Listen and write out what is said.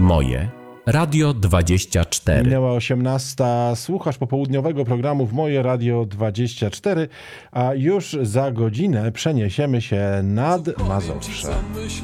Moje Radio 24. Minęła 18. Słuchasz popołudniowego programu w Moje Radio 24, a już za godzinę przeniesiemy się nad Mazowsze.